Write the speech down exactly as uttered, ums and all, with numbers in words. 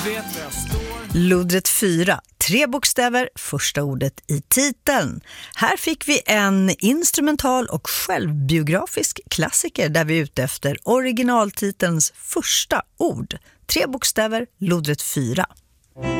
vet var jag står. Lodrätt fyra, tre bokstäver, första ordet i titeln. Här fick vi en instrumental och självbiografisk klassiker där vi är ute efter originaltitelns första ord. Tre bokstäver, lodrätt fyra.